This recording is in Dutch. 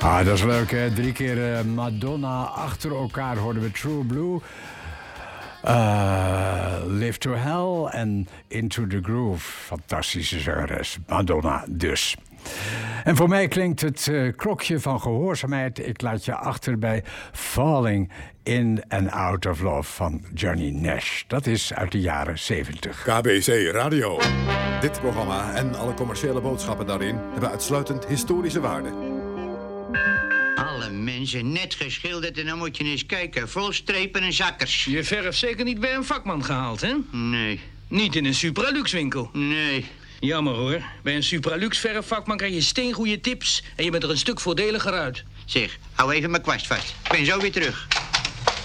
Ah, dat is leuk, hè? 3 keer Madonna achter elkaar hoorden we True Blue. Live to Hell en Into the Groove. Fantastische zangeres, Madonna dus. En voor mij klinkt het klokje van gehoorzaamheid. Ik laat je achter bij Falling in and Out of Love van Johnny Nash. Dat is uit de jaren 70. KBC Radio. Dit programma en alle commerciële boodschappen daarin hebben uitsluitend historische waarde. Alle mensen net geschilderd en dan moet je eens kijken. Vol strepen en zakkers. Je verf zeker niet bij een vakman gehaald, hè? Nee. Niet in een Supralux winkel. Nee. Jammer hoor. Bij een Supralux verfvakman krijg je steengoede tips en je bent er een stuk voordeliger uit. Zeg, hou even mijn kwast vast. Ik ben zo weer terug.